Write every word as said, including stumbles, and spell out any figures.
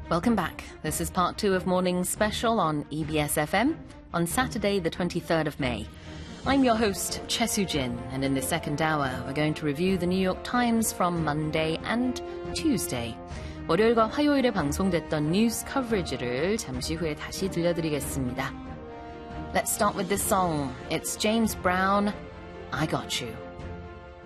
Welcome back. This is part two of Morning Special on E B S F M on Saturday, the twenty-third of May. I'm your host, Choi Soo-jin, and in this second hour, we're going to review the New York Times from Monday and Tuesday. 월요일과 화요일에 방송됐던 뉴스 커버리지를 잠시 후에 다시 들려드리겠습니다. Let's start with this song. It's James Brown, I Got You.